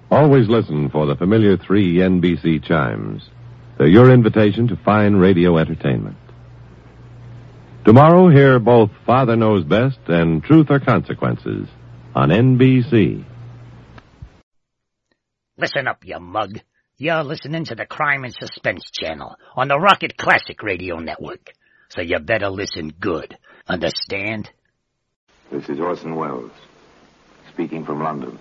Always listen for the familiar 3 NBC chimes. They're your invitation to fine radio entertainment. Tomorrow, hear both Father Knows Best and Truth or Consequences on NBC. Listen up, you mug. You're listening to the Crime and Suspense channel on the Rocket Classic Radio Network. So you better listen good. Understand? This is Orson Welles, speaking from London.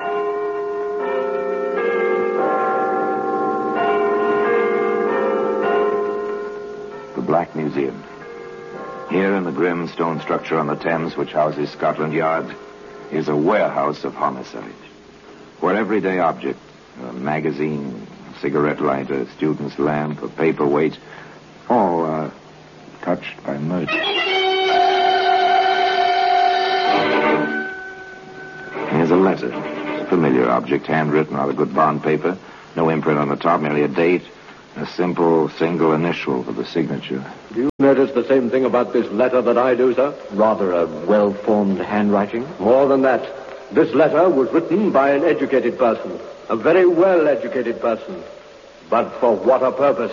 The Black Museum. Here in the grim stone structure on the Thames which houses Scotland Yard is a warehouse of homicide, where everyday object, a magazine, a cigarette lighter, a student's lamp, a paperweight, all are touched by murder. Here's a letter, a familiar object, handwritten on a good bond paper, no imprint on the top, merely a date, a simple single initial for the signature. Do you notice the same thing about this letter that I do, sir? Rather a well-formed handwriting? More than that. This letter was written by an educated person. A very well-educated person. But for what a purpose?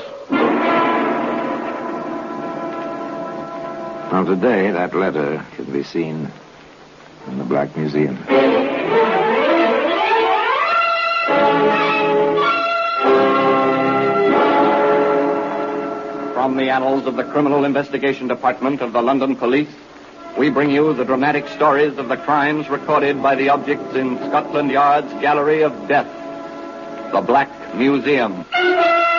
Now, today, that letter can be seen in the Black Museum. From the annals of the Criminal Investigation Department of the London Police, we bring you the dramatic stories of the crimes recorded by the objects in Scotland Yard's Gallery of Death, the Black Museum.